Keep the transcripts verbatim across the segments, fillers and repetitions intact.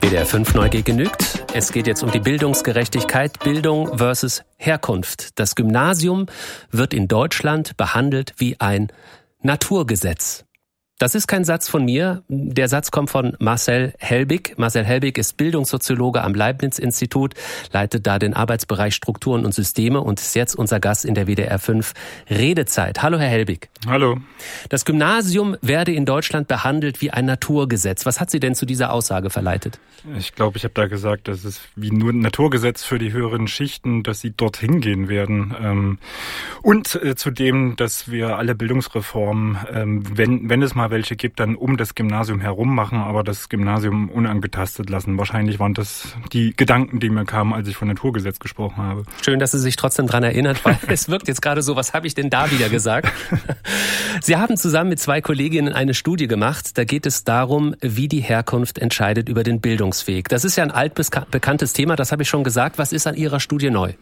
W D R fünf Neugier genügt. Es geht jetzt um die Bildungsgerechtigkeit, Bildung versus Herkunft. Das Gymnasium wird in Deutschland behandelt wie ein Naturgesetz. Das ist kein Satz von mir. Der Satz kommt von Marcel Helbig. Marcel Helbig ist Bildungssoziologe am Leibniz-Institut, leitet da den Arbeitsbereich Strukturen und Systeme und ist jetzt unser Gast in der W D R fünf Redezeit. Hallo, Herr Helbig. Hallo. Das Gymnasium werde in Deutschland behandelt wie ein Naturgesetz. Was hat Sie denn zu dieser Aussage verleitet? Ich glaube, ich habe da gesagt, das ist wie nur ein Naturgesetz für die höheren Schichten, dass sie dorthin gehen werden. Und zudem, dass wir alle Bildungsreformen, wenn, wenn es mal welche gibt, dann um das Gymnasium herum machen, aber das Gymnasium unangetastet lassen. Wahrscheinlich waren das die Gedanken, die mir kamen, als ich von Naturgesetz gesprochen habe. Schön, dass Sie sich trotzdem dran erinnert, weil es wirkt jetzt gerade so, was habe ich denn da wieder gesagt? Sie haben zusammen mit zwei Kolleginnen eine Studie gemacht. Da geht es darum, wie die Herkunft entscheidet über den Bildungsweg. Das ist ja ein altbekanntes Thema, das habe ich schon gesagt. Was ist an Ihrer Studie neu?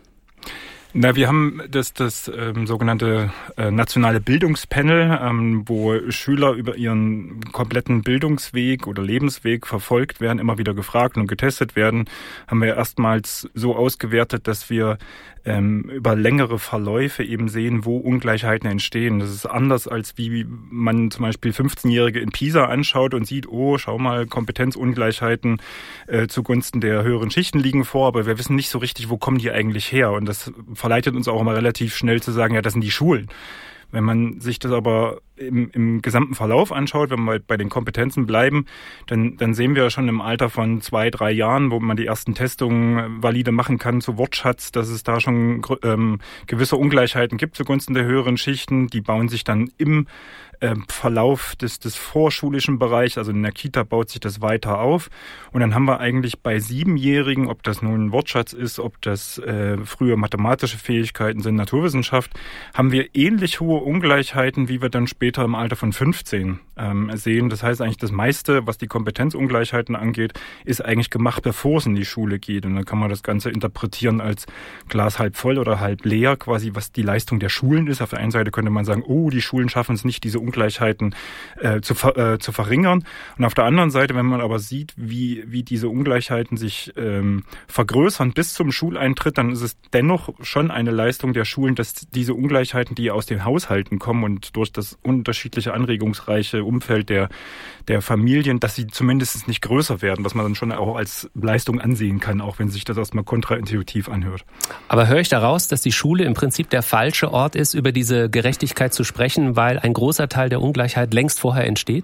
Na, wir haben das, das ähm, sogenannte äh, nationale Bildungspanel, ähm, wo Schüler über ihren kompletten Bildungsweg oder Lebensweg verfolgt werden, immer wieder gefragt und getestet werden, haben wir erstmals so ausgewertet, dass wir ähm, über längere Verläufe eben sehen, wo Ungleichheiten entstehen. Das ist anders, als wie man zum Beispiel fünfzehnjährige in Pisa anschaut und sieht, oh, schau mal, Kompetenzungleichheiten äh, zugunsten der höheren Schichten liegen vor, aber wir wissen nicht so richtig, wo kommen die eigentlich her, und das verleitet uns auch immer relativ schnell zu sagen, ja, das sind die Schulen. Wenn man sich das aber im, im gesamten Verlauf anschaut, wenn wir bei den Kompetenzen bleiben, dann, dann sehen wir schon im Alter von zwei, drei Jahren, wo man die ersten Testungen valide machen kann zu Wortschatz, dass es da schon ähm, gewisse Ungleichheiten gibt zugunsten der höheren Schichten. Die bauen sich dann im äh, Verlauf des, des vorschulischen Bereichs, also in der Kita, baut sich das weiter auf. Und dann haben wir eigentlich bei Siebenjährigen, ob das nun ein Wortschatz ist, ob das äh, frühe mathematische Fähigkeiten sind, Naturwissenschaft, haben wir ähnlich hohe Ungleichheiten, wie wir dann später im Alter von fünfzehn ähm, sehen. Das heißt eigentlich, das meiste, was die Kompetenzungleichheiten angeht, ist eigentlich gemacht, bevor es in die Schule geht. Und dann kann man das Ganze interpretieren als Glas halb voll oder halb leer, quasi was die Leistung der Schulen ist. Auf der einen Seite könnte man sagen, oh, die Schulen schaffen es nicht, diese Ungleichheiten äh, zu, ver- äh, zu verringern. Und auf der anderen Seite, wenn man aber sieht, wie, wie diese Ungleichheiten sich ähm, vergrößern bis zum Schuleintritt, dann ist es dennoch schon eine Leistung der Schulen, dass diese Ungleichheiten, die aus den Haushalten kommen und durch das unterschiedliche anregungsreiche Umfeld der, der Familien, dass sie zumindest nicht größer werden, was man dann schon auch als Leistung ansehen kann, auch wenn sich das erstmal kontraintuitiv anhört. Aber höre ich daraus, dass die Schule im Prinzip der falsche Ort ist, über diese Gerechtigkeit zu sprechen, weil ein großer Teil der Ungleichheit längst vorher entsteht?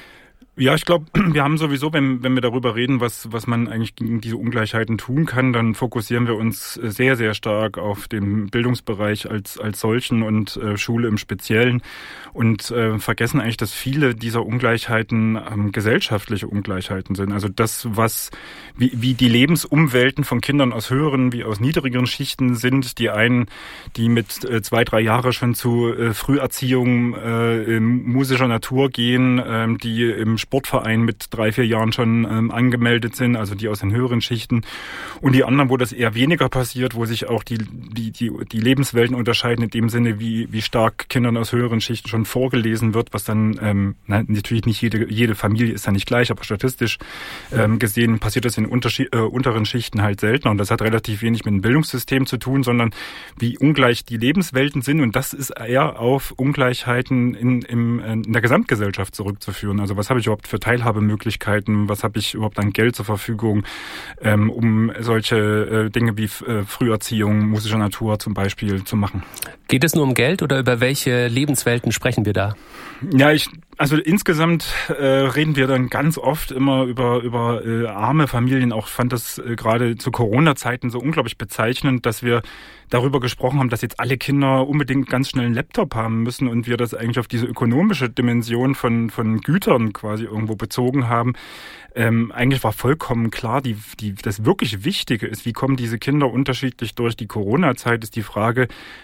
Ja, ich glaube, wir haben sowieso, wenn, wenn wir darüber reden, was, was man eigentlich gegen diese Ungleichheiten tun kann, dann fokussieren wir uns sehr, sehr stark auf den Bildungsbereich als, als solchen und äh, Schule im Speziellen und äh, vergessen eigentlich, dass viele dieser Ungleichheiten ähm, gesellschaftliche Ungleichheiten sind. Also das, was, wie, wie die Lebensumwelten von Kindern aus höheren wie aus niedrigeren Schichten sind. Die einen, die mit äh, zwei, drei Jahre schon zu äh, Früherziehung äh, in musischer Natur gehen, äh, die im Sportverein mit drei, vier Jahren schon ähm, angemeldet sind, also die aus den höheren Schichten. Und die anderen, wo das eher weniger passiert, wo sich auch die, die, die, die Lebenswelten unterscheiden, in dem Sinne, wie, wie stark Kindern aus höheren Schichten schon vorgelesen wird, was dann, ähm, na, natürlich nicht jede, jede Familie ist ja nicht gleich, aber statistisch ähm, gesehen passiert das in Unterschied, äh, unteren Schichten halt seltener. Und das hat relativ wenig mit dem Bildungssystem zu tun, sondern wie ungleich die Lebenswelten sind. Und das ist eher auf Ungleichheiten in, im, in der Gesamtgesellschaft zurückzuführen. Also was habe ich überhaupt für Teilhabemöglichkeiten, was habe ich überhaupt an Geld zur Verfügung, ähm, um solche äh, Dinge wie äh, Früherziehung musischer Natur zum Beispiel zu machen. Geht es nur um Geld oder über welche Lebenswelten sprechen wir da? Ja, ich Also insgesamt äh, reden wir dann ganz oft immer über über äh, arme Familien. Auch fand das äh, gerade zu Corona-Zeiten so unglaublich bezeichnend, dass wir darüber gesprochen haben, dass jetzt alle Kinder unbedingt ganz schnell einen Laptop haben müssen und wir das eigentlich auf diese ökonomische Dimension von von Gütern quasi irgendwo bezogen haben. Ähm, eigentlich war vollkommen klar, die, die, das wirklich Wichtige ist, wie kommen diese Kinder unterschiedlich durch die Corona-Zeit, ist die Frage, was können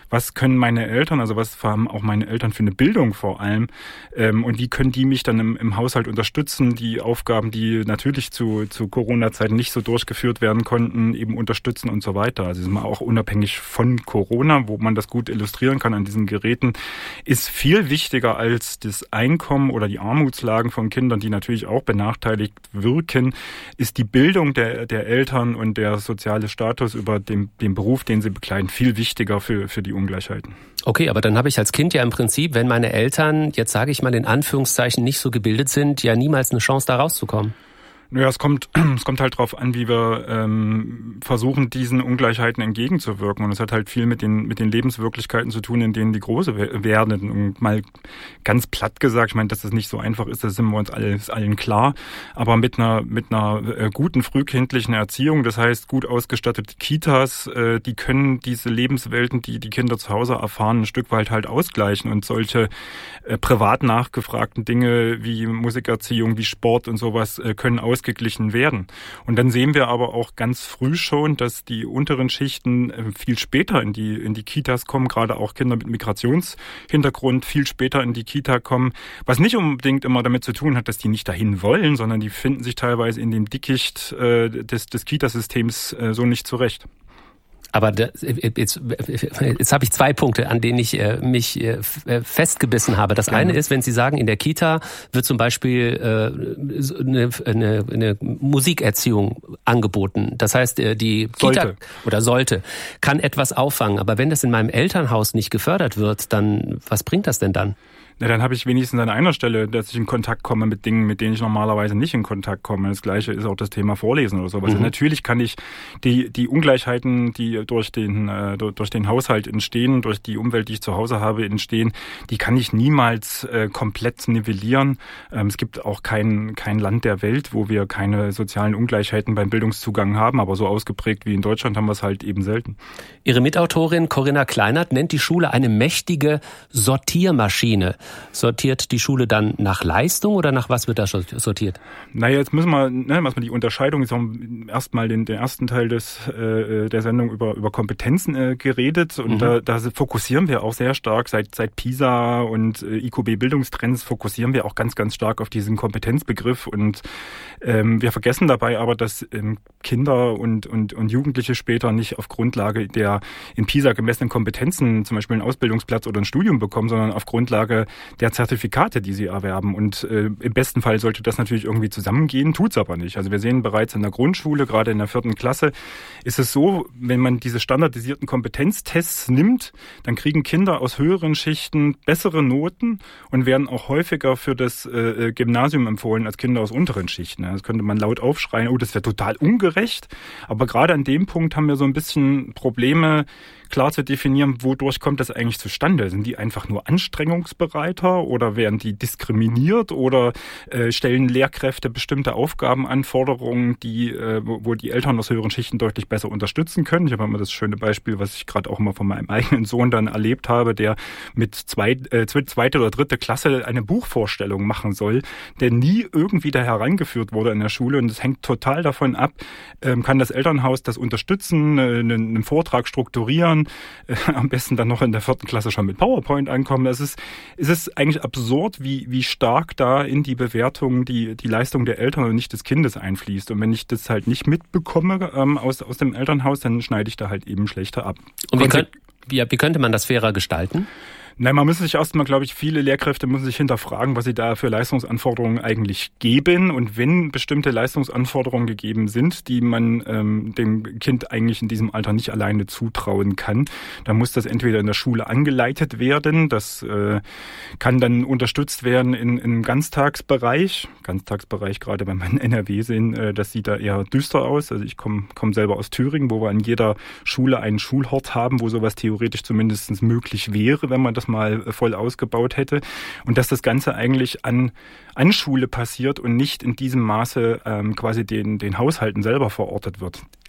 können meine Eltern, also was haben auch meine Eltern für eine Bildung vor allem, ähm, und wie können die mich dann im, im Haushalt unterstützen, die Aufgaben, die natürlich zu, zu Corona-Zeiten nicht so durchgeführt werden konnten, eben unterstützen und so weiter. Also ist man auch unabhängig von Corona, wo man das gut illustrieren kann an diesen Geräten, ist viel wichtiger als das Einkommen oder die Armutslagen von Kindern, die natürlich auch benachteiligt wirken, ist die Bildung der, der Eltern und der soziale Status über den, den Beruf, den sie bekleiden, viel wichtiger für, für die Ungleichheiten. Okay, aber dann habe ich als Kind ja im Prinzip, wenn meine Eltern, jetzt sage ich mal in Anführungszeichen, nicht so gebildet sind, ja niemals eine Chance, da rauszukommen. Naja, es kommt, es kommt halt drauf an, wie wir ähm, versuchen, diesen Ungleichheiten entgegenzuwirken. Und es hat halt viel mit den mit den Lebenswirklichkeiten zu tun, in denen die große werden. Und mal ganz platt gesagt, ich meine, dass das nicht so einfach ist, das sind wir uns alles allen klar. Aber mit einer mit einer äh, guten frühkindlichen Erziehung, das heißt gut ausgestattete Kitas, äh, die können diese Lebenswelten, die die Kinder zu Hause erfahren, ein Stück weit halt ausgleichen. Und solche äh, privat nachgefragten Dinge wie Musikerziehung, wie Sport und sowas äh, können aus ausgeglichen werden. Und dann sehen wir aber auch ganz früh schon, dass die unteren Schichten viel später in die in die Kitas kommen, gerade auch Kinder mit Migrationshintergrund viel später in die Kita kommen, was nicht unbedingt immer damit zu tun hat, dass die nicht dahin wollen, sondern die finden sich teilweise in dem Dickicht äh, des, des Kitasystems äh, so nicht zurecht. Aber da, jetzt, jetzt habe ich zwei Punkte, an denen ich äh, mich äh, festgebissen habe. Das eine ist, wenn Sie sagen, in der Kita wird zum Beispiel äh, eine, eine, eine Musikerziehung angeboten. Das heißt, äh, die Kita sollte. oder sollte, kann etwas auffangen. Aber wenn das in meinem Elternhaus nicht gefördert wird, dann was bringt das denn dann? Na, dann habe ich wenigstens an einer Stelle, dass ich in Kontakt komme mit Dingen, mit denen ich normalerweise nicht in Kontakt komme. Das Gleiche ist auch das Thema Vorlesen oder sowas. Mhm. Also natürlich kann ich die die Ungleichheiten, die durch den äh, durch den Haushalt entstehen, durch die Umwelt, die ich zu Hause habe, entstehen, die kann ich niemals äh, komplett nivellieren. Ähm, es gibt auch kein kein Land der Welt, wo wir keine sozialen Ungleichheiten beim Bildungszugang haben, aber so ausgeprägt wie in Deutschland haben wir es halt eben selten. Ihre Mitautorin Corinna Kleinert nennt die Schule eine mächtige Sortiermaschine. Sortiert die Schule dann nach Leistung oder nach was wird da sortiert? Naja, jetzt müssen wir, ne, was man die Unterscheidung, jetzt haben wir erstmal den, den ersten Teil des äh, der Sendung über über Kompetenzen äh, geredet und mhm. da, da fokussieren wir auch sehr stark, seit seit PISA und äh, I Q B-Bildungstrends fokussieren wir auch ganz, ganz stark auf diesen Kompetenzbegriff und ähm, wir vergessen dabei aber, dass ähm, Kinder und, und, und Jugendliche später nicht auf Grundlage der in PISA gemessenen Kompetenzen zum Beispiel einen Ausbildungsplatz oder ein Studium bekommen, sondern auf Grundlage der Zertifikate, die sie erwerben. Und äh, im besten Fall sollte das natürlich irgendwie zusammengehen, tut's aber nicht. Also wir sehen bereits in der Grundschule, gerade in der vierten Klasse, ist es so, wenn man diese standardisierten Kompetenztests nimmt, dann kriegen Kinder aus höheren Schichten bessere Noten und werden auch häufiger für das äh, Gymnasium empfohlen als Kinder aus unteren Schichten. Das könnte man laut aufschreien, oh, das wäre total ungerecht. Aber gerade an dem Punkt haben wir so ein bisschen Probleme, klar zu definieren, wodurch kommt das eigentlich zustande? Sind die einfach nur anstrengungsbereiter oder werden die diskriminiert oder äh, stellen Lehrkräfte bestimmte Aufgabenanforderungen, die, äh, wo, wo die Eltern aus höheren Schichten deutlich besser unterstützen können? Ich habe immer das schöne Beispiel, was ich gerade auch immer von meinem eigenen Sohn dann erlebt habe, der mit zwei, äh, zweite oder dritte Klasse eine Buchvorstellung machen soll, der nie irgendwie da herangeführt wurde in der Schule und es hängt total davon ab, ähm, kann das Elternhaus das unterstützen, äh, einen, einen Vortrag strukturieren, Äh, am besten dann noch in der vierten Klasse schon mit PowerPoint ankommen. Es ist, es ist eigentlich absurd, wie, wie stark da in die Bewertung die, die Leistung der Eltern und nicht des Kindes einfließt. Und wenn ich das halt nicht mitbekomme ähm, aus, aus dem Elternhaus, dann schneide ich da halt eben schlechter ab. Und wie, könnt, wie, wie könnte man das fairer gestalten? Nein, man muss sich erstmal, glaube ich, viele Lehrkräfte müssen sich hinterfragen, was sie da für Leistungsanforderungen eigentlich geben. Und wenn bestimmte Leistungsanforderungen gegeben sind, die man ähm, dem Kind eigentlich in diesem Alter nicht alleine zutrauen kann, dann muss das entweder in der Schule angeleitet werden. Das äh, kann dann unterstützt werden in, im Ganztagsbereich. Ganztagsbereich, gerade wenn man in N R W sehen, äh, das sieht da eher düster aus. Also ich komme komm selber aus Thüringen, wo wir in jeder Schule einen Schulhort haben, wo sowas theoretisch zumindest möglich wäre, wenn man das mal voll ausgebaut hätte und dass das Ganze eigentlich an, an Schule passiert und nicht in diesem Maße ähm, quasi den, den Haushalten selber verortet wird.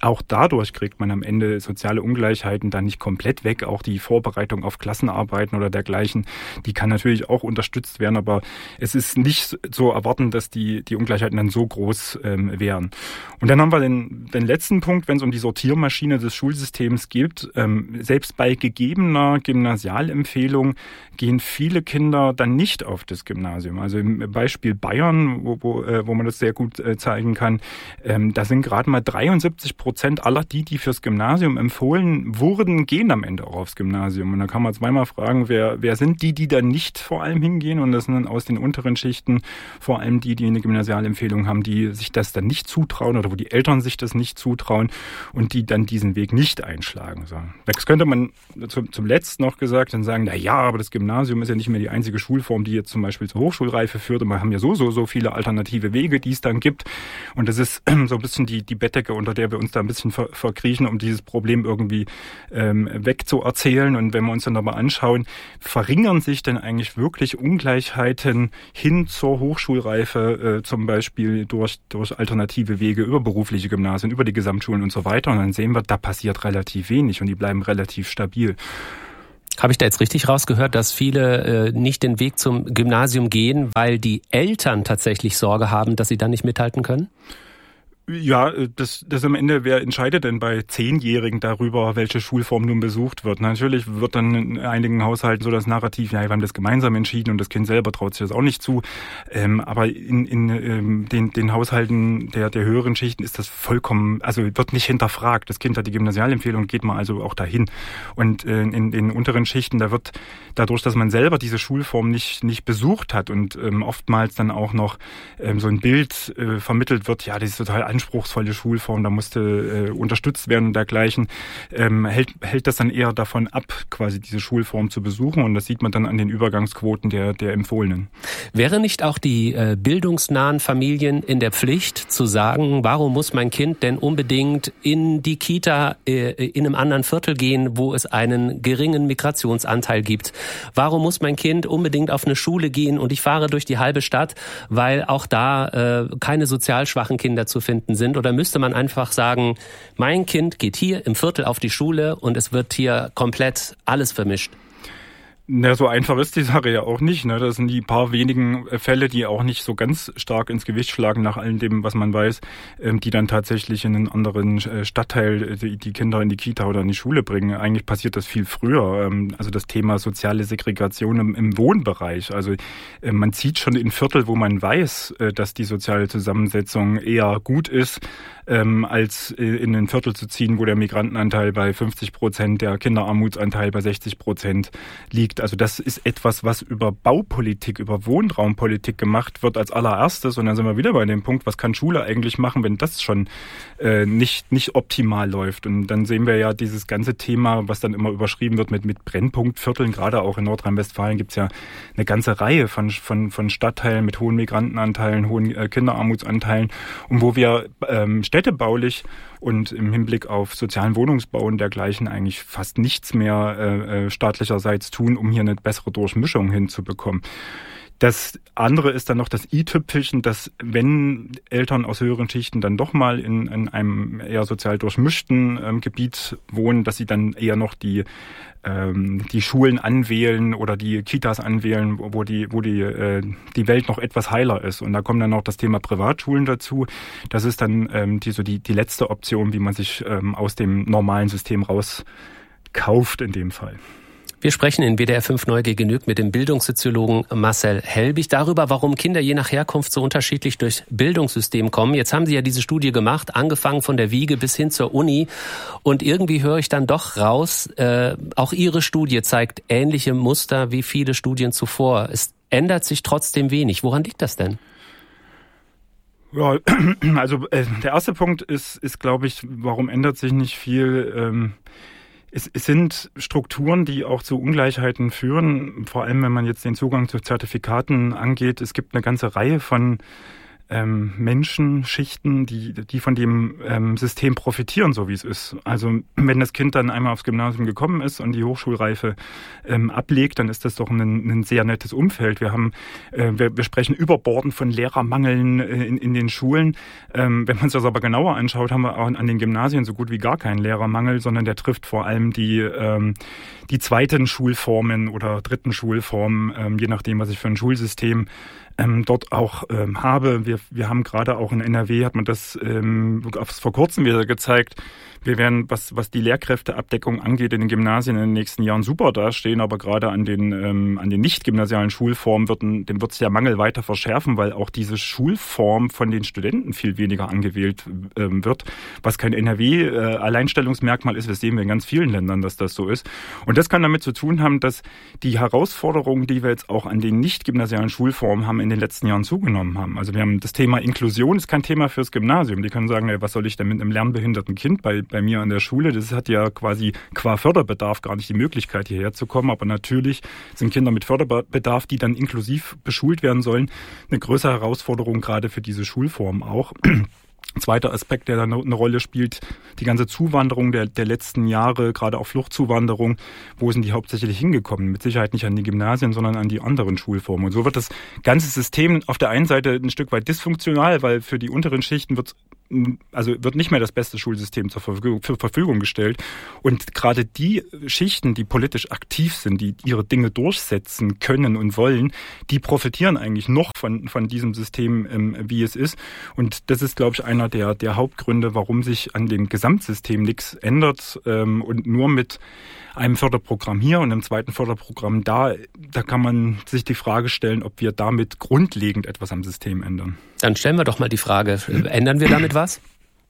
auch dadurch kriegt man am Ende soziale Ungleichheiten dann nicht komplett weg. Auch die Vorbereitung auf Klassenarbeiten oder dergleichen, die kann natürlich auch unterstützt werden, aber es ist nicht so erwarten, dass die, die Ungleichheiten dann so groß ähm, wären. Und dann haben wir den, den letzten Punkt, wenn es um die Sortiermaschine des Schulsystems geht. Ähm, selbst bei gegebener Gymnasialempfehlung gehen viele Kinder dann nicht auf das Gymnasium. Also im Beispiel Bayern, wo, wo, äh, wo man das sehr gut äh, zeigen kann, ähm, da sind gerade mal dreiundsiebzig Prozent aller die, die fürs Gymnasium empfohlen wurden, gehen am Ende auch aufs Gymnasium. Und da kann man zweimal fragen, wer, wer sind die, die da nicht vor allem hingehen? Und das sind dann aus den unteren Schichten vor allem die, die eine Gymnasialempfehlung haben, die sich das dann nicht zutrauen oder wo die Eltern sich das nicht zutrauen und die dann diesen Weg nicht einschlagen. So. Das könnte man zum, zum Letzten noch gesagt dann sagen, na ja, aber das Gymnasium ist ja nicht mehr die einzige Schulform, die jetzt zum Beispiel zur Hochschulreife führt. Und wir haben ja so, so, so viele alternative Wege, die es dann gibt. Und das ist so ein bisschen die, die Bettdecke, unter der wir uns da ein bisschen ver, verkriechen, um dieses Problem irgendwie ähm, wegzuerzählen. Und wenn wir uns dann aber anschauen, verringern sich denn eigentlich wirklich Ungleichheiten hin zur Hochschulreife, äh, zum Beispiel durch, durch alternative Wege über berufliche Gymnasien, über die Gesamtschulen und so weiter. Und dann sehen wir, da passiert relativ wenig und die bleiben relativ stabil. Habe ich da jetzt richtig rausgehört, dass viele äh, nicht den Weg zum Gymnasium gehen, weil die Eltern tatsächlich Sorge haben, dass sie dann nicht mithalten können? Ja, das, das am Ende, wer entscheidet denn bei Zehnjährigen darüber, welche Schulform nun besucht wird? Natürlich wird dann in einigen Haushalten so das Narrativ, ja, wir haben das gemeinsam entschieden und das Kind selber traut sich das auch nicht zu. Ähm, aber in, in ähm, den, den Haushalten der, der höheren Schichten ist das vollkommen, also wird nicht hinterfragt. Das Kind hat die Gymnasialempfehlung, geht man also auch dahin. Und äh, in den unteren Schichten, da wird dadurch, dass man selber diese Schulform nicht, nicht besucht hat und ähm, oftmals dann auch noch ähm, so ein Bild äh, vermittelt wird, ja, das ist total anspruchsvolle Schulform, da musste äh, unterstützt werden und dergleichen, ähm, hält, hält das dann eher davon ab, quasi diese Schulform zu besuchen und das sieht man dann an den Übergangsquoten der, der Empfohlenen. Wäre nicht auch die äh, bildungsnahen Familien in der Pflicht zu sagen, warum muss mein Kind denn unbedingt in die Kita äh, in einem anderen Viertel gehen, wo es einen geringen Migrationsanteil gibt? Warum muss mein Kind unbedingt auf eine Schule gehen und ich fahre durch die halbe Stadt, weil auch da äh, keine sozial schwachen Kinder zu finden sind? Oder müsste man einfach sagen, mein Kind geht hier im Viertel auf die Schule und es wird hier komplett alles vermischt? Na, so einfach ist die Sache ja auch nicht. Ne? Das sind die paar wenigen Fälle, die auch nicht so ganz stark ins Gewicht schlagen nach all dem, was man weiß, ähm, die dann tatsächlich in einen anderen Stadtteil die, die Kinder in die Kita oder in die Schule bringen. Eigentlich passiert das viel früher. Ähm, also das Thema soziale Segregation im, im Wohnbereich. Also äh, man zieht schon in Viertel, wo man weiß, äh, dass die soziale Zusammensetzung eher gut ist, ähm, als äh, in ein Viertel zu ziehen, wo der Migrantenanteil bei fünfzig Prozent, der Kinderarmutsanteil bei sechzig Prozent liegt. Also das ist etwas, was über Baupolitik, über Wohnraumpolitik gemacht wird als allererstes. Und dann sind wir wieder bei dem Punkt, was kann Schule eigentlich machen, wenn das schon äh, nicht nicht optimal läuft. Und dann sehen wir ja dieses ganze Thema, was dann immer überschrieben wird mit mit Brennpunktvierteln. Gerade auch in Nordrhein-Westfalen gibt es ja eine ganze Reihe von von von Stadtteilen mit hohen Migrantenanteilen, hohen äh, Kinderarmutsanteilen und wo wir ähm, städtebaulich und im Hinblick auf sozialen Wohnungsbau und dergleichen eigentlich fast nichts mehr äh, staatlicherseits tun, um hier eine bessere Durchmischung hinzubekommen. Das andere ist dann noch das i-Tüpfelchen, dass wenn Eltern aus höheren Schichten dann doch mal in, in einem eher sozial durchmischten ähm, Gebiet wohnen, dass sie dann eher noch die ähm, die Schulen anwählen oder die Kitas anwählen, wo die wo die äh, die Welt noch etwas heiler ist. Und da kommt dann noch das Thema Privatschulen dazu. Das ist dann ähm, die so die die letzte Option, wie man sich ähm, aus dem normalen System rauskauft in dem Fall. Wir sprechen in W D R fünf Neu gegen Genügt mit dem Bildungssoziologen Marcel Helbig darüber, warum Kinder je nach Herkunft so unterschiedlich durchs Bildungssystem kommen. Jetzt haben Sie ja diese Studie gemacht, angefangen von der Wiege bis hin zur Uni. Und irgendwie höre ich dann doch raus, äh, auch Ihre Studie zeigt ähnliche Muster wie viele Studien zuvor. Es ändert sich trotzdem wenig. Woran liegt das denn? Ja, also äh, der erste Punkt ist, ist glaube ich, warum ändert sich nicht viel? Ähm, Es, es sind Strukturen, die auch zu Ungleichheiten führen, vor allem wenn man jetzt den Zugang zu Zertifikaten angeht. Es gibt eine ganze Reihe von ähm, Menschen, Schichten, die, die von dem ähm, System profitieren, so wie es ist. Also wenn das Kind dann einmal aufs Gymnasium gekommen ist und die Hochschulreife ähm, ablegt, dann ist das doch ein, ein sehr nettes Umfeld. Wir haben, äh, wir, wir sprechen überbordend von Lehrermangeln äh, in, in den Schulen. Ähm, wenn man sich das aber genauer anschaut, haben wir auch an den Gymnasien so gut wie gar keinen Lehrermangel, sondern der trifft vor allem die, ähm, die zweiten Schulformen oder dritten Schulformen, ähm, je nachdem, was ich für ein Schulsystem ähm, dort auch ähm, habe. Wir, wir haben gerade auch in N R W, hat man das ähm, vor kurzem wieder gezeigt, wir werden, was, was die Lehrkräfteabdeckung angeht, in den Gymnasien in den nächsten Jahren super dastehen, aber gerade an den, ähm, an den nicht-gymnasialen Schulformen wird, ein, dem wird sich der Mangel weiter verschärfen, weil auch diese Schulform von den Studenten viel weniger angewählt ähm, wird, was kein N R W-Alleinstellungsmerkmal äh, ist. Das sehen wir in ganz vielen Ländern, dass das so ist. Und das kann damit zu tun haben, dass die Herausforderungen, die wir jetzt auch an den nicht-gymnasialen Schulformen haben, in den letzten Jahren zugenommen haben. Also wir haben das Thema Inklusion, ist kein Thema fürs Gymnasium. Die können sagen, ey, was soll ich denn mit einem lernbehinderten Kind bei bei mir an der Schule? Das hat ja quasi qua Förderbedarf gar nicht die Möglichkeit, hierher zu kommen. Aber natürlich sind Kinder mit Förderbedarf, die dann inklusiv beschult werden sollen, eine größere Herausforderung gerade für diese Schulform auch. Zweiter Aspekt, der da eine Rolle spielt, die ganze Zuwanderung der, der letzten Jahre, gerade auch Fluchtzuwanderung. Wo sind die hauptsächlich hingekommen? Mit Sicherheit nicht an die Gymnasien, sondern an die anderen Schulformen. Und so wird das ganze System auf der einen Seite ein Stück weit dysfunktional, weil für die unteren Schichten wird also wird nicht mehr das beste Schulsystem zur Verfügung, zur Verfügung gestellt. Und gerade die Schichten, die politisch aktiv sind, die ihre Dinge durchsetzen können und wollen, die profitieren eigentlich noch von, von diesem System, ähm, wie es ist. Und das ist, glaube ich, einer der, der Hauptgründe, warum sich an dem Gesamtsystem nichts ändert. Ähm, und nur mit einem Förderprogramm hier und einem zweiten Förderprogramm da, da kann man sich die Frage stellen, ob wir damit grundlegend etwas am System ändern. Dann stellen wir doch mal die Frage, ändern wir damit was?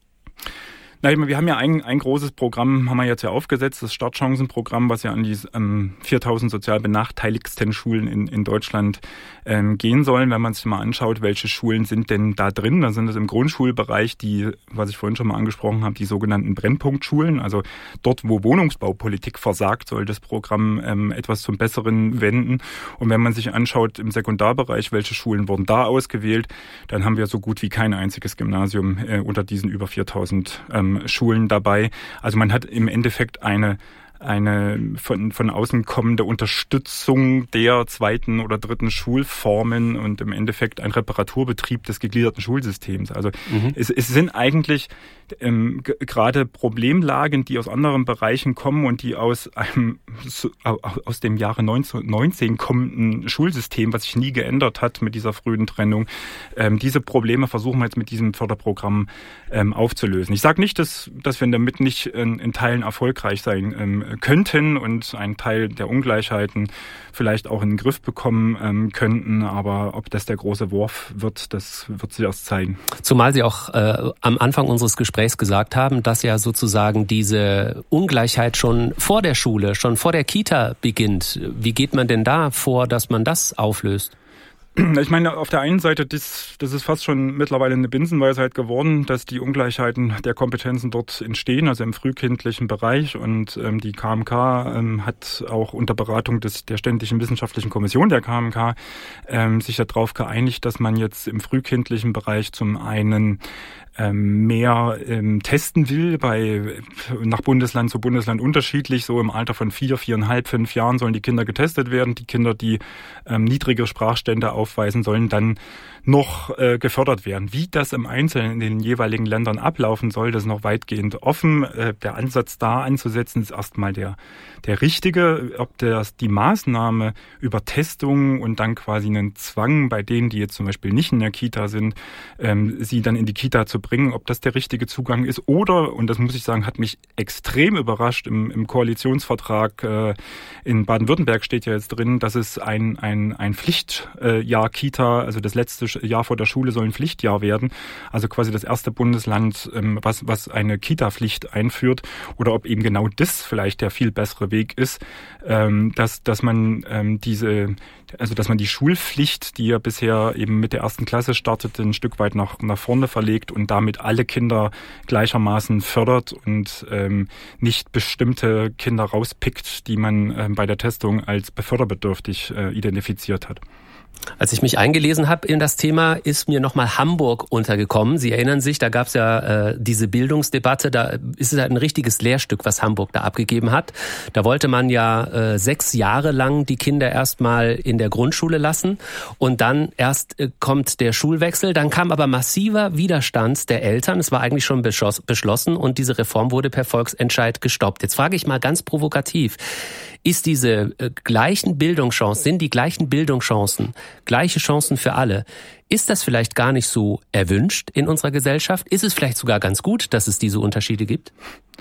Na, wir haben ja ein, ein großes Programm, haben wir jetzt ja aufgesetzt, das Startchancenprogramm, was ja an die ähm, viertausend sozial benachteiligsten Schulen in, in Deutschland ähm, gehen sollen. Wenn man sich mal anschaut, welche Schulen sind denn da drin, dann sind es im Grundschulbereich die, was ich vorhin schon mal angesprochen habe, die sogenannten Brennpunktschulen. Also dort, wo Wohnungsbaupolitik versagt, soll das Programm ähm, etwas zum Besseren wenden. Und wenn man sich anschaut im Sekundarbereich, welche Schulen wurden da ausgewählt, dann haben wir so gut wie kein einziges Gymnasium äh, unter diesen über viertausend ähm, Schulen dabei. Also man hat im Endeffekt eine eine von, von außen kommende Unterstützung der zweiten oder dritten Schulformen und im Endeffekt ein Reparaturbetrieb des gegliederten Schulsystems. Also mhm. es, es sind eigentlich ähm, g- gerade Problemlagen, die aus anderen Bereichen kommen und die aus einem so, aus dem Jahre neunzehnhundertneunzehn kommenden Schulsystem, was sich nie geändert hat mit dieser frühen Trennung. Ähm, diese Probleme versuchen wir jetzt mit diesem Förderprogramm ähm, aufzulösen. Ich sage nicht, dass, dass wir damit nicht in, in Teilen erfolgreich sein ähm, könnten und einen Teil der Ungleichheiten vielleicht auch in den Griff bekommen ähm, könnten. Aber ob das der große Wurf wird, das wird sich erst zeigen. Zumal Sie auch äh, am Anfang unseres Gesprächs gesagt haben, dass ja sozusagen diese Ungleichheit schon vor der Schule, schon vor der Kita beginnt. Wie geht man denn da vor, dass man das auflöst? Ich meine, auf der einen Seite, das, das ist fast schon mittlerweile eine Binsenweisheit geworden, dass die Ungleichheiten der Kompetenzen dort entstehen, also im frühkindlichen Bereich. Und ähm, die K M K ähm, hat auch unter Beratung des, der Ständigen Wissenschaftlichen Kommission der K M K ähm, sich darauf geeinigt, dass man jetzt im frühkindlichen Bereich zum einen ähm, mehr ähm, testen will, bei nach Bundesland zu Bundesland unterschiedlich. So im Alter von vier, viereinhalb, fünf Jahren sollen die Kinder getestet werden. Die Kinder, die ähm, niedrige Sprachstände aufweisen, sollen dann noch äh, gefördert werden. Wie das im Einzelnen in den jeweiligen Ländern ablaufen soll, das ist noch weitgehend offen. Äh, der Ansatz da anzusetzen, ist erstmal der der richtige. Ob das die Maßnahme über Testungen und dann quasi einen Zwang bei denen, die jetzt zum Beispiel nicht in der Kita sind, ähm, sie dann in die Kita zu bringen, ob das der richtige Zugang ist. Oder, und das muss ich sagen, hat mich extrem überrascht, im, im Koalitionsvertrag äh, in Baden-Württemberg steht ja jetzt drin, dass es ein, ein, ein Pflichtjahr äh, Kita, also das letzte Jahr vor der Schule soll ein Pflichtjahr werden. Also quasi das erste Bundesland, ähm, was, was eine Kita-Pflicht einführt. Oder ob eben genau das vielleicht der viel bessere Weg ist, ähm, dass, dass man ähm, diese, also dass man die Schulpflicht, die ja bisher eben mit der ersten Klasse startet, ein Stück weit nach, nach vorne verlegt und damit alle Kinder gleichermaßen fördert und ähm, nicht bestimmte Kinder rauspickt, die man ähm, bei der Testung als beförderbedürftig äh, identifiziert hat. Als ich mich eingelesen habe in das Thema, ist mir nochmal Hamburg untergekommen. Sie erinnern sich, da gab es ja äh, diese Bildungsdebatte, da ist es halt ein richtiges Lehrstück, was Hamburg da abgegeben hat. Da wollte man ja äh, sechs Jahre lang die Kinder erstmal in der Grundschule lassen und dann erst äh, kommt der Schulwechsel. Dann kam aber massiver Widerstand der Eltern. Es war eigentlich schon beschloss, beschlossen und diese Reform wurde per Volksentscheid gestoppt. Jetzt frage ich mal ganz provokativ, ist diese äh, gleichen Bildungschancen, sind die gleichen Bildungschancen, gleiche Chancen für alle, ist das vielleicht gar nicht so erwünscht in unserer Gesellschaft? Ist es vielleicht sogar ganz gut, dass es diese Unterschiede gibt?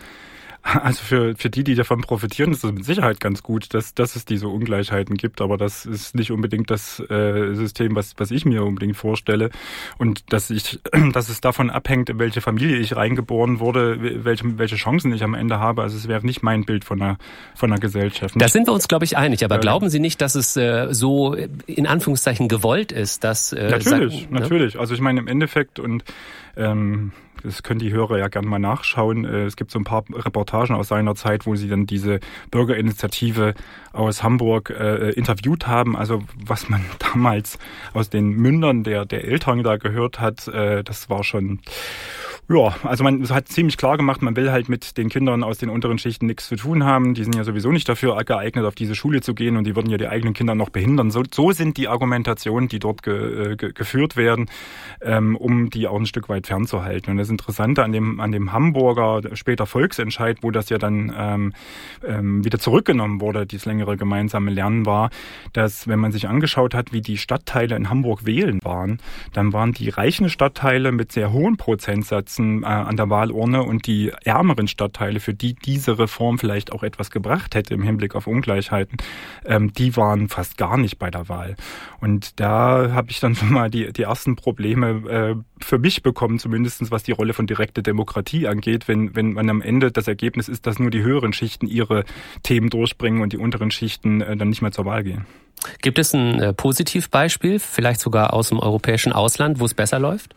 Also für, für die, die davon profitieren, ist es mit Sicherheit ganz gut, dass, dass es diese Ungleichheiten gibt. Aber das ist nicht unbedingt das äh, System, was, was ich mir unbedingt vorstelle. Und dass ich, dass es davon abhängt, in welche Familie ich reingeboren wurde, welche, welche Chancen ich am Ende habe. Also es wäre nicht mein Bild von einer, von einer Gesellschaft. Da sind wir uns, glaube ich, einig. Aber äh, glauben Sie nicht, dass es äh, so in Anführungszeichen gewollt ist, dass... Äh, natürlich, sagt, natürlich. Ne? Also ich meine im Endeffekt und ähm, das können die Hörer ja gerne mal nachschauen. Es gibt so ein paar Reportagen aus seiner Zeit, wo sie dann diese Bürgerinitiative aus Hamburg äh, interviewt haben. Also was man damals aus den Mündern der, der Eltern da gehört hat, äh, das war schon... Ja, also man hat ziemlich klar gemacht, man will halt mit den Kindern aus den unteren Schichten nichts zu tun haben. Die sind ja sowieso nicht dafür geeignet, auf diese Schule zu gehen und die würden ja die eigenen Kinder noch behindern. So, so sind die Argumentationen, die dort ge, ge, geführt werden, ähm, um die auch ein Stück weit fernzuhalten. Und das Interessante an dem, an dem Hamburger später Volksentscheid, wo das ja dann ähm, ähm, wieder zurückgenommen wurde, dieses längere gemeinsame Lernen war, dass wenn man sich angeschaut hat, wie die Stadtteile in Hamburg wählen waren, dann waren die reichen Stadtteile mit sehr hohen Prozentsätzen an der Wahlurne und die ärmeren Stadtteile, für die diese Reform vielleicht auch etwas gebracht hätte im Hinblick auf Ungleichheiten, ähm, die waren fast gar nicht bei der Wahl. Und da habe ich dann schon mal die, die ersten Probleme äh, für mich bekommen, zumindest was die Rolle von direkter Demokratie angeht, wenn, wenn man am Ende das Ergebnis ist, dass nur die höheren Schichten ihre Themen durchbringen und die unteren Schichten äh, dann nicht mehr zur Wahl gehen. Gibt es ein äh, Positivbeispiel, vielleicht sogar aus dem europäischen Ausland, wo es besser läuft?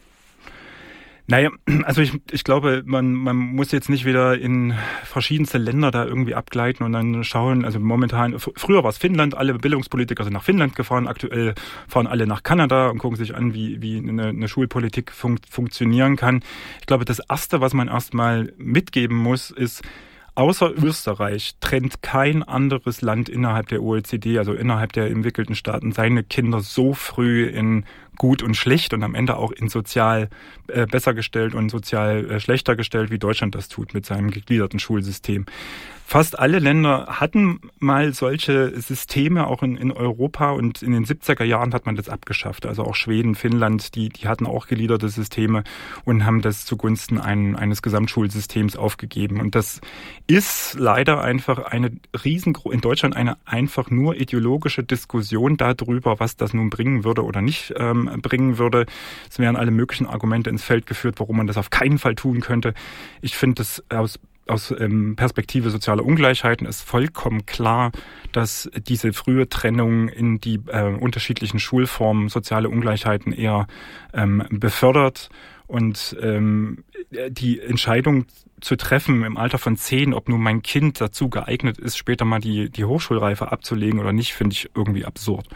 Naja, also ich, ich glaube, man, man muss jetzt nicht wieder in verschiedenste Länder da irgendwie abgleiten und dann schauen, also momentan, früher war es Finnland, alle Bildungspolitiker sind nach Finnland gefahren, aktuell fahren alle nach Kanada und gucken sich an, wie, wie eine, eine Schulpolitik fun- funktionieren kann. Ich glaube, das Erste, was man erstmal mitgeben muss, ist, außer Österreich trennt kein anderes Land innerhalb der O E C D, also innerhalb der entwickelten Staaten, seine Kinder so früh in gut und schlecht und am Ende auch in sozial äh, besser gestellt und sozial äh, schlechter gestellt, wie Deutschland das tut mit seinem gegliederten Schulsystem. Fast alle Länder hatten mal solche Systeme, auch in, in Europa, und in den siebziger Jahren hat man das abgeschafft. Also auch Schweden, Finnland, die, die hatten auch gegliederte Systeme und haben das zugunsten ein, eines Gesamtschulsystems aufgegeben. Und das ist leider einfach eine riesengro- in Deutschland eine einfach nur ideologische Diskussion darüber, was das nun bringen würde oder nicht ähm, bringen würde. Es werden alle möglichen Argumente ins Feld geführt, warum man das auf keinen Fall tun könnte. Ich finde das aus Aus ähm, Perspektive sozialer Ungleichheiten ist vollkommen klar, dass diese frühe Trennung in die äh, unterschiedlichen Schulformen soziale Ungleichheiten eher ähm, befördert. Und ähm, die Entscheidung zu treffen im Alter von zehn, ob nun mein Kind dazu geeignet ist, später mal die, die Hochschulreife abzulegen oder nicht, finde ich irgendwie absurd.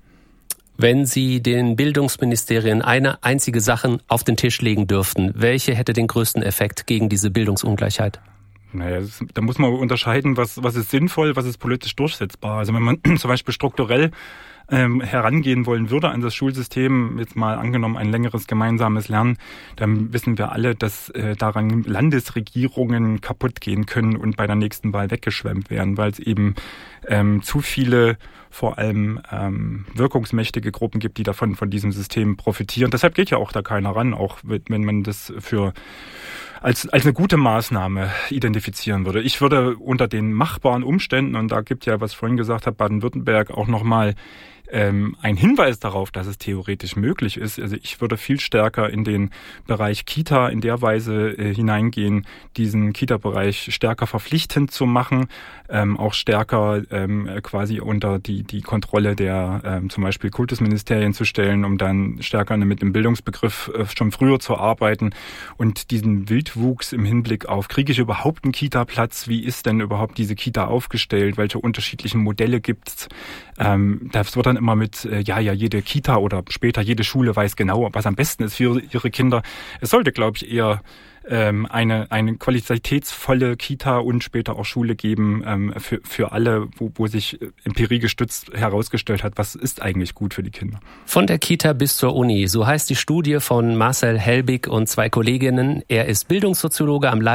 Wenn Sie den Bildungsministerien eine einzige Sache auf den Tisch legen dürften, welche hätte den größten Effekt gegen diese Bildungsungleichheit? Naja, das, da muss man unterscheiden, was, was ist sinnvoll, was ist politisch durchsetzbar. Also wenn man zum Beispiel strukturell ähm, herangehen wollen würde an das Schulsystem, jetzt mal angenommen ein längeres gemeinsames Lernen, dann wissen wir alle, dass äh, daran Landesregierungen kaputt gehen können und bei der nächsten Wahl weggeschwemmt werden, weil es eben ähm, zu viele vor allem ähm, wirkungsmächtige Gruppen gibt, die davon von diesem System profitieren. Deshalb geht ja auch da keiner ran, auch wenn man das für als als eine gute Maßnahme identifizieren würde. Ich würde unter den machbaren Umständen, und da gibt ja, was ich vorhin gesagt habe, Baden-Württemberg auch nochmal ähm, ein Hinweis darauf, dass es theoretisch möglich ist. Also ich würde viel stärker in den Bereich Kita in der Weise äh, hineingehen, diesen Kita-Bereich stärker verpflichtend zu machen, ähm, auch stärker ähm, quasi unter die die Kontrolle der ähm, zum Beispiel Kultusministerien zu stellen, um dann stärker mit dem Bildungsbegriff äh, schon früher zu arbeiten und diesen Wildwuchs im Hinblick auf, kriege ich überhaupt einen Kita-Platz? Wie ist denn überhaupt diese Kita aufgestellt? Welche unterschiedlichen Modelle gibt's? Ähm, das wird dann immer mit, äh, ja, ja, jede Kita oder später jede Schule weiß genau, was am besten ist für ihre Kinder. Es sollte, glaube ich, eher ähm, eine eine qualitätsvolle Kita und später auch Schule geben ähm, für für alle, wo, wo sich empiriegestützt herausgestellt hat, was ist eigentlich gut für die Kinder. Von der Kita bis zur Uni, so heißt die Studie von Marcel Helbig und zwei Kolleginnen. Er ist Bildungssoziologe am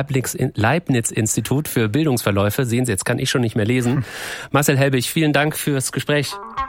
Leibniz-Institut für Bildungsverläufe. Sehen Sie, jetzt kann ich schon nicht mehr lesen. Marcel Helbig, vielen Dank fürs Gespräch.